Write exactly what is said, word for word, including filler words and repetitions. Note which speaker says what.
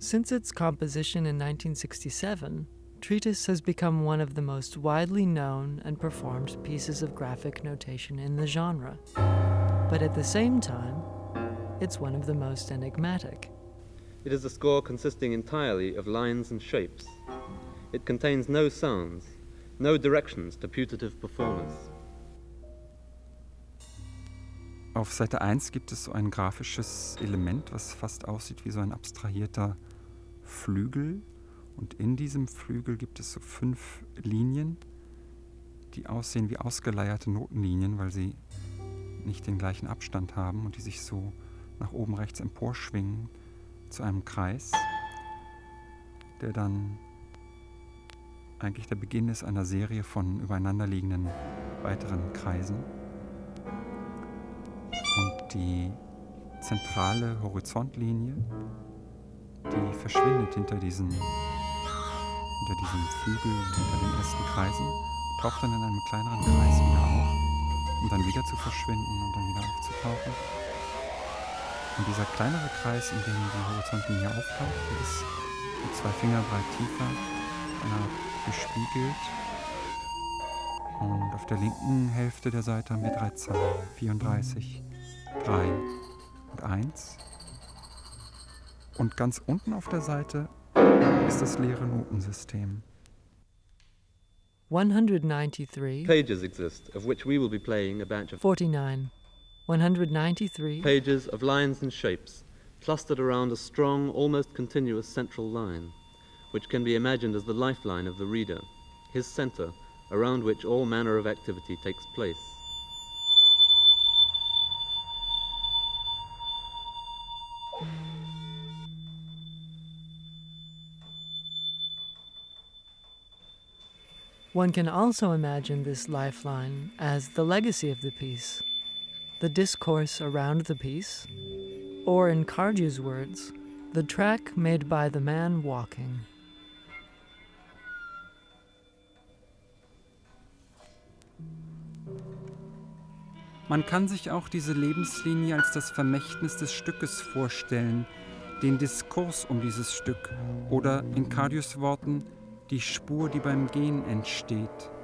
Speaker 1: Since its composition in nineteen sixty-seven, Treatise has become one of the most widely known and performed pieces of graphic notation in the genre. But at the same time, it's one of the most enigmatic.
Speaker 2: It is a score consisting entirely of lines and shapes. It contains no sounds, no directions to putative performers.
Speaker 3: Auf Seite eins gibt es so ein grafisches Element, was fast aussieht wie so ein abstrahierter Flügel. Und in diesem Flügel gibt es so fünf Linien, die aussehen wie ausgeleierte Notenlinien, weil sie nicht den gleichen Abstand haben und die sich so nach oben rechts emporschwingen zu einem Kreis, der dann eigentlich der Beginn ist einer Serie von übereinanderliegenden weiteren Kreisen. Und die zentrale Horizontlinie, die verschwindet hinter diesen, hinter diesem Flügel, hinter den ersten Kreisen, taucht dann in einem kleineren Kreis wieder auf, um dann wieder zu verschwinden und dann wieder aufzutauchen. Und dieser kleinere Kreis, in dem die Horizontlinie auftaucht, der ist mit zwei Finger breit tiefer, einer gespiegelt. Und auf der linken Hälfte der Seite haben wir drei Zahlen, vierunddreißig, drei und eins. Und ganz unten auf der Seite ist das leere Notensystem.
Speaker 1: one hundred ninety-three.
Speaker 2: Pages exist, of which we will be playing a batch of
Speaker 1: forty-nine. one hundred ninety-three.
Speaker 2: pages of lines and shapes, clustered around a strong, almost continuous central line, which can be imagined as the lifeline of the reader, his center, around which all manner of activity takes place.
Speaker 1: One can also imagine this lifeline as the legacy of the piece, the discourse around the piece, or in Cargew's words, the track made by the man walking.
Speaker 3: Man kann sich auch diese Lebenslinie als das Vermächtnis des Stückes vorstellen, den Diskurs um dieses Stück oder in Cargew's Worten die Spur, die beim Gehen entsteht.